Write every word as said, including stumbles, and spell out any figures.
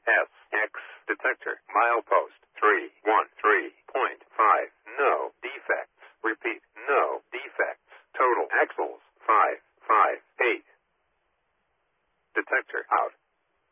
S X detector. Milepost three one three point five. No defects. Repeat, no defects. Total axles five five eight. Detector out.